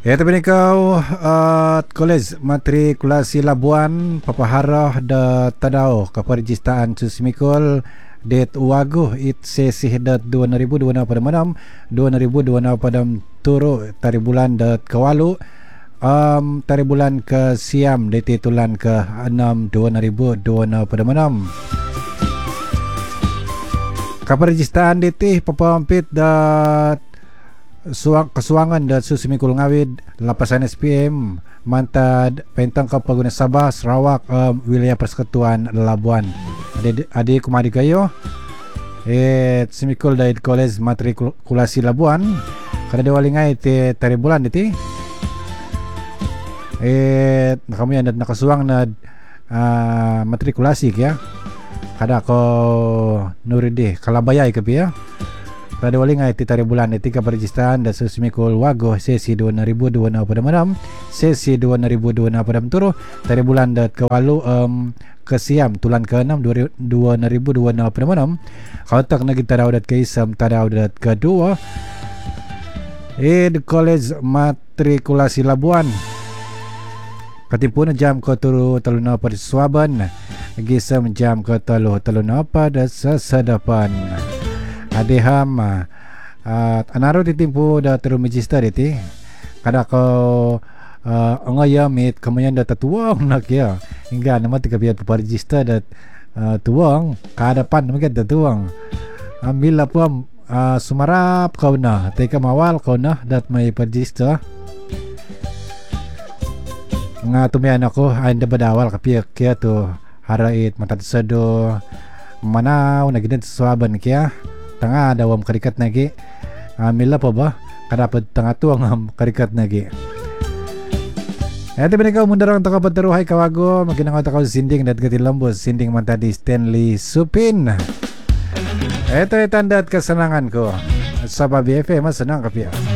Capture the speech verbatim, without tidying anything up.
Ya, tapi kau uh, Kolej Matrikulasi Labuan papaharah da tadau keperjistaan susimikul det waguh it sesih dat dua ribu dua puluh enam pada manam dua ribu dua puluh enam pada turu tari bulan dat kewalu um, tari bulan ke siam det tulan ke enam dua ribu dua puluh enam pada manam keperjistaan det papampit dat Suang, kesuangan dan susimikul ngawid lapasan S P M mantad pentang ke Paguna Sabah Sarawak um, wilayah Persekutuan Labuan adik adik kumadi kayo eh simikul dari Kolej Matrikulasi Labuan kada dia walingai te tari bulan iti eh kami ada nakasuang na uh, matrikulasi ya kada ko nuridi kalabayay kapi ya pada wali ngai titari bulan etika perjistaan dan susimikul wagoh sesi dua ribu dua puluh enam pada malam sesi dua ribu dua puluh enam pada turu tari bulan dat kewalu um, ke siam tulan ke enam dua ribu dua puluh enam pada malam kalau tak nak kita daudat ke isam tada daudat kedua eh di Kolej Matrikulasi Labuan ketimpun jam ke turu teluna pada suaban gisam jam ke telu teluna pada sesedapan adeham uh, anaro titimpu da teru magister iti kada ko uh, ngaya mit kemudian da tatuang nak ya hingga nama tika biar register da uh, tuang kada pan mungkin da tuang ambil apa uh, sumarap kau na tika mawal kau na dat may register nga tumian ako ainda badawal kapia kaya tu harait matat sado manaw nagidin suaban kaya tengah ada wam karikat nagi ambil apa bah kadapat tengah tuang am karikat nagi ete mereka mundarang taka pateruhai kawago makin ang taka sinding dat gati lambos sinding mantadi Stanley Supin ete tandat kesenangan ko sa B F M senang kapia.